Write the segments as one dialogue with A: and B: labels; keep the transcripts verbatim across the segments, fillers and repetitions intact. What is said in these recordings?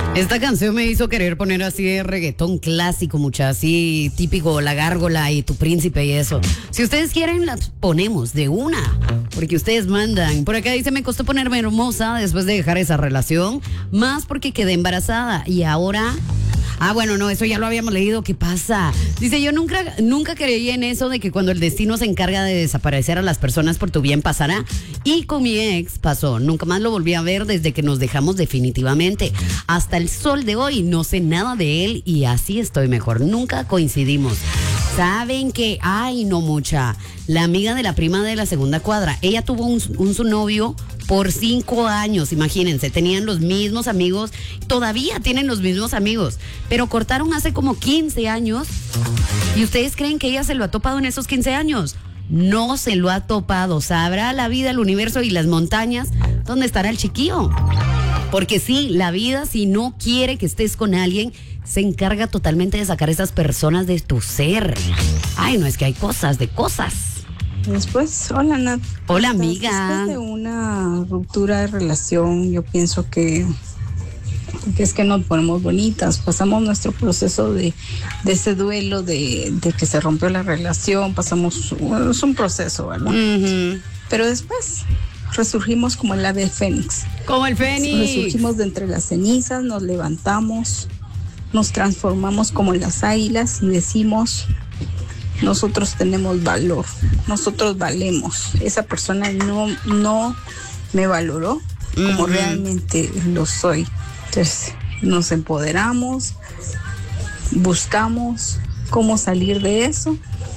A: Esta canción me hizo querer poner así de reggaetón clásico, mucha, así típico, La Gárgola y Tu Príncipe y eso. Si ustedes quieren, las ponemos de una, porque ustedes mandan. Por acá dice, me costó ponerme hermosa después de dejar esa relación, más porque quedé embarazada y ahora... Ah, bueno, no, eso ya lo habíamos leído. ¿Qué pasa? Dice, yo nunca, nunca creí en eso de que cuando el destino se encarga de desaparecer a las personas por tu bien pasará. Y con mi ex pasó. Nunca más lo volví a ver desde que nos dejamos definitivamente. Hasta el sol de hoy no sé nada de él y así estoy mejor. Nunca coincidimos. ¿Saben qué? Ay, no, mucha. La amiga de la prima de la segunda cuadra, ella tuvo un, un su novio por cinco años, imagínense, tenían los mismos amigos, todavía tienen los mismos amigos, pero cortaron hace como quince años. ¿Y ustedes creen que ella se lo ha topado en esos quince años? No se lo ha topado. Sabrá la vida, el universo y las montañas dónde estará el chiquillo. Porque sí, la vida, si no quiere que estés con alguien, se encarga totalmente de sacar a esas personas de tu ser. Ay, no, es que hay cosas de cosas.
B: Después, hola Nat.
A: Hola amiga.
B: Después de una ruptura de relación, yo pienso que, que es que nos ponemos bonitas, pasamos nuestro proceso de, de ese duelo de, de que se rompió la relación, pasamos, bueno, es un proceso, ¿verdad? Uh-huh. Pero después resurgimos como el ave fénix.
A: Como el fénix.
B: Resurgimos de entre las cenizas, nos levantamos, nos transformamos como las águilas y decimos... Nosotros tenemos valor, nosotros valemos. Esa persona no, no me valoró como uh-huh. realmente lo soy. Entonces nos empoderamos, buscamos cómo salir de eso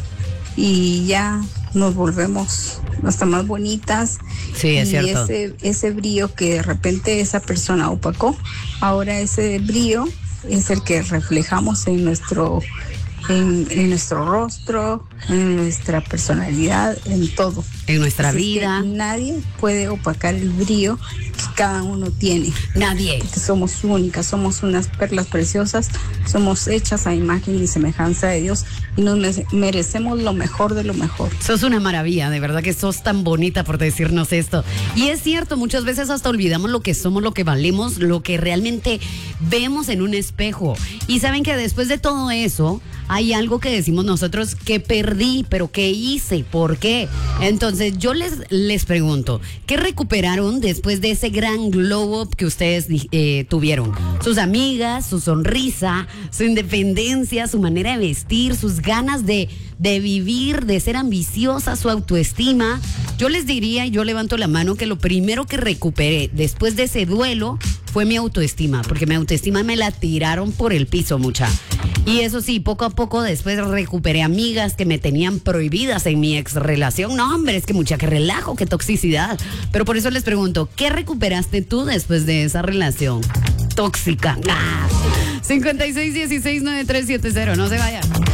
B: y ya nos volvemos hasta más bonitas.
A: Sí, es
B: y
A: cierto.
B: Ese, ese brillo que de repente esa persona opacó, ahora ese brillo es el que reflejamos en nuestro... En, en nuestro rostro, en nuestra personalidad, en todo.
A: En nuestra
B: Así
A: vida.
B: Es que nadie puede opacar el brillo que cada uno tiene.
A: Nadie.
B: Porque somos únicas, somos unas perlas preciosas, somos hechas a imagen y semejanza de Dios y nos merecemos lo mejor de lo mejor.
A: Sos una maravilla, de verdad que sos tan bonita por decirnos esto. Y es cierto, muchas veces hasta olvidamos lo que somos, lo que valemos, lo que realmente vemos en un espejo. Y saben que después de todo eso, hay algo que decimos nosotros que perdí, pero ¿qué hice? ¿Por qué? Entonces yo les, les pregunto, ¿qué recuperaron después de ese gran glow up que ustedes eh, tuvieron? Sus amigas, su sonrisa, su independencia, su manera de vestir, sus ganas de, de vivir, de ser ambiciosa, su autoestima. Yo les diría, y yo levanto la mano, que lo primero que recuperé después de ese duelo fue mi autoestima, porque mi autoestima me la tiraron por el piso, mucha. Y eso sí, poco a poco después recuperé amigas que me tenían prohibidas en mi ex relación. No, hombre, es que mucha, que relajo, qué toxicidad. Pero por eso les pregunto, ¿qué recuperaste tú después de esa relación tóxica? Ah. cincuenta y seis dieciséis noventa y tres setenta, no se vayan.